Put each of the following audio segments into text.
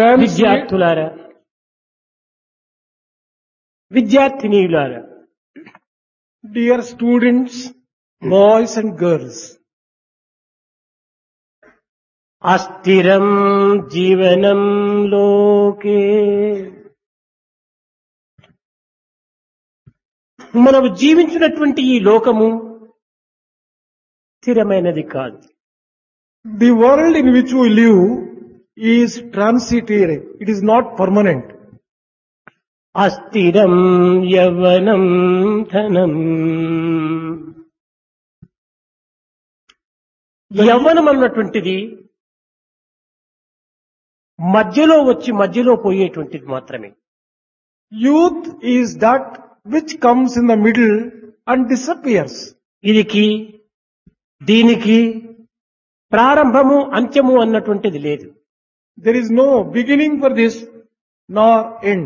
విద్యార్థులారా, విద్యార్థినీయులారా, dear students, boys and girls, అస్థిరం జీవనం లోకే, మనము జీవించినటువంటి ఈ లోకము స్థిరమైనది కాదు. the world in which we live is transitory. It is not permanent. అస్థిరం యవ్వనం ధనం. యవ్వనం అన్నటువంటిది మధ్యలో వచ్చి మధ్యలో పోయేటువంటిది మాత్రమే. Youth is that which comes in the middle and disappears. ఇదికి దీనికి ప్రారంభము అంత్యము అన్నటువంటిది లేదు. There is no beginning for this nor end.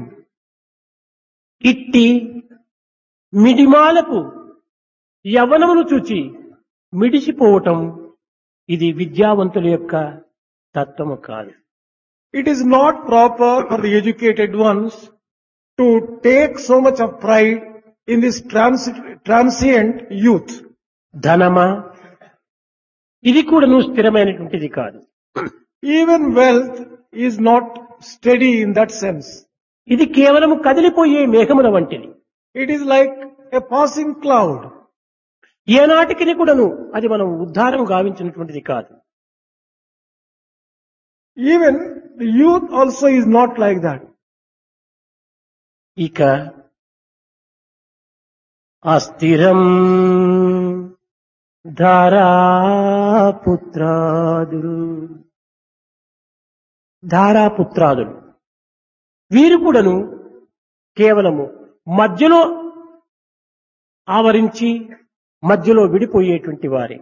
ఇట్టి మిడిమాలకు యవ్వనమును చూచి మిడిసిపోవటం ఇది విద్యావంతుల యొక్క తత్వము కాదు. It is not proper for the educated ones to take so much of pride in this transient youth. ధనమా ఇది కూడా స్థిరమైనటువంటిది కాదు. Even wealth is not steady in that sense. ఇది కేవలం కదిలిపోయే మేఘముల వంటిది. It is like a passing cloud. ఏనాటికి కూడాను అది మనం ఉద్ధారం గావించినటువంటిది కాదు. Even the youth also is not like that. ఇక అస్థిరం ధారాపుత్రాదులు, ధారాపుత్రాదులు వీరు కూడాను కేవలము మధ్యలో ఆవరించి మధ్యలో విడిపోయేటువంటి వారే.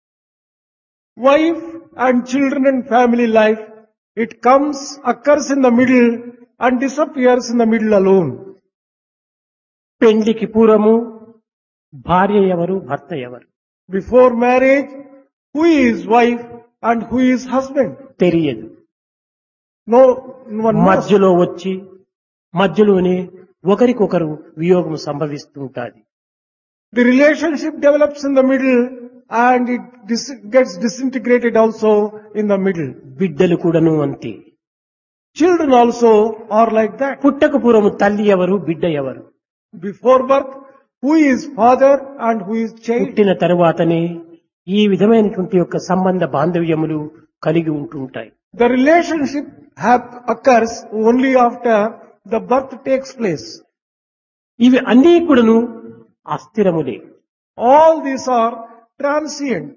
Wife and children and family life, it comes, occurs in the middle and disappears in the middle alone. పెండ్లికి పూర్వము భార్య ఎవరు, భర్త ఎవరు Before marriage, who is wife and who is husband? తెలియదు. No one knows. మధ్యలో వచ్చి మధ్యలోనే ఒకరికొకరు వియోగం సంభవిస్తుంటాది. The relationship develops in the middle and it gets disintegrated also in the middle. బిడ్డలు కూడాను అంతే. Children also are like that. పుట్టక పూర్వము తల్లి ఎవరు, బిడ్డ ఎవరు. Before birth, who is father and who is child? పుట్టిన తరువాతనే ఈ విధమైనటువంటి యొక్క సంబంధ బాంధవ్యములు కలిగి ఉంటుంటాయి. The relationship occurs only after the birth takes place. ఇవి అన్నీ కూడాను అస్థిరములే. All these are transient.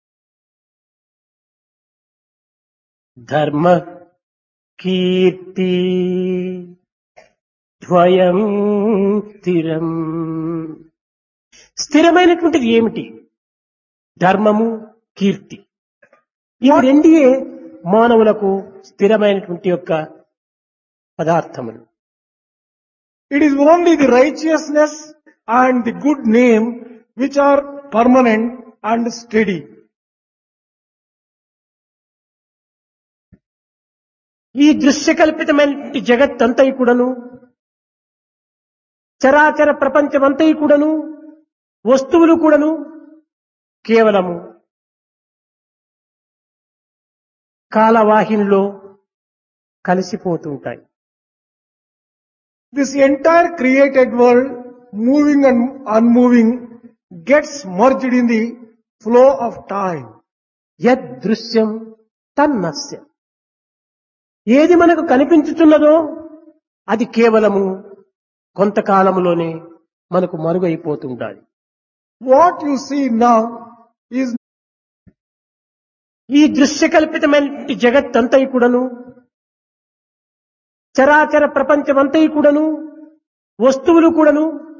ధర్మ కీర్తి ద్వయం స్థిరం. స్థిరమైనటువంటిది ఏమిటి? ధర్మము, కీర్తి. ఇవి రెండే మానవులకు స్థిరమైనటువంటి యొక్క పదార్థములు. It is only the righteousness and the good name which are permanent and steady. ఈ దృశ్యకల్పితమైనటువంటి జగత్తంతా కూడాను, చరాచర ప్రపంచమంతా కూడాను, వస్తువులు కూడాను కేవలము కాలవాహినిలో కలిసిపోతుంటాయి. This entire created world, moving and unmoving, gets merged in the flow of time. యద్ దృశ్యం తన్నస్యం. ఏది మనకు కనిపించుతున్నదో అది కేవలము కొంతకాలంలోనే మనకు మరుగైపోతుంటాది. What you see now is ఈ దృశ్యకల్పితమైన జగత్తంతా కూడాను, చరాచర ప్రపంచమంతా కూడాను, వస్తువులు కూడాను